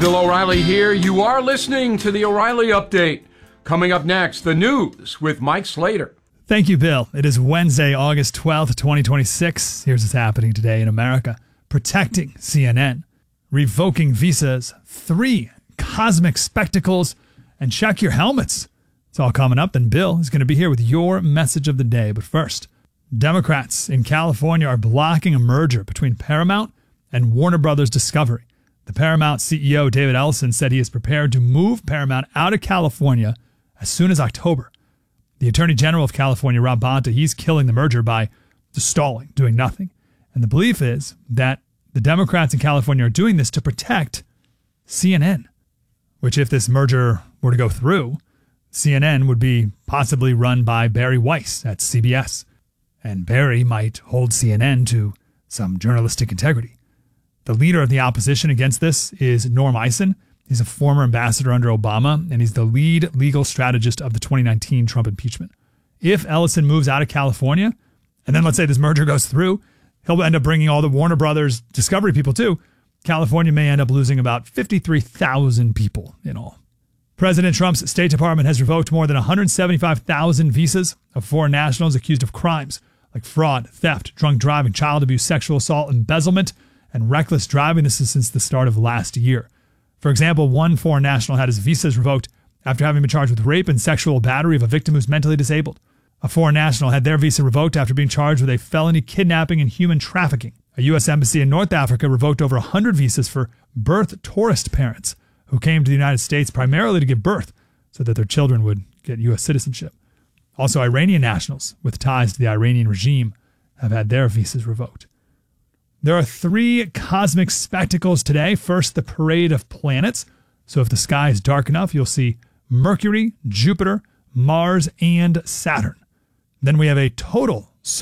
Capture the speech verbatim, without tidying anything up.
Bill O'Reilly here. You are listening to the O'Reilly Update. Coming up next, the news with Mike Slater. Thank you, Bill. It is Wednesday, August twelfth, twenty twenty-six. Here's what's happening today in America. Protecting C N N, revoking visas, three cosmic spectacles, and check your helmets. It's all coming up, and Bill is going to be here with your message of the day. But first, Democrats in California are blocking a merger between Paramount and Warner Brothers Discovery. The Paramount C E O, David Ellison, said he is prepared to move Paramount out of California as soon as October. The Attorney General of California, Rob Bonta, he's killing the merger by just stalling, doing nothing. And the belief is that the Democrats in California are doing this to protect C N N, which if this merger were to go through, C N N would be possibly run by Barry Weiss at C B S. And Barry might hold C N N to some journalistic integrity. The leader of the opposition against this is Norm Eisen. He's a former ambassador under Obama, and he's the lead legal strategist of the twenty nineteen Trump impeachment. If Ellison moves out of California, and then let's say this merger goes through, he'll end up bringing all the Warner Brothers Discovery people too. California may end up losing about fifty-three thousand people in all. President Trump's State Department has revoked more than one hundred seventy-five thousand visas of foreign nationals accused of crimes like fraud, theft, drunk driving, child abuse, sexual assault, embezzlement, and reckless driving. This is since the start of last year. For example, one foreign national had his visas revoked after having been charged with rape and sexual battery of a victim who's mentally disabled. A foreign national had their visa revoked after being charged with a felony kidnapping and human trafficking. A U S embassy in North Africa revoked over one hundred visas for birth tourist parents who came to the United States primarily to give birth so that their children would get U S citizenship. Also, Iranian nationals with ties to the Iranian regime have had their visas revoked. There are three cosmic spectacles today. First, the parade of planets. So if the sky is dark enough, you'll see Mercury, Jupiter, Mars, and Saturn. Then we have a total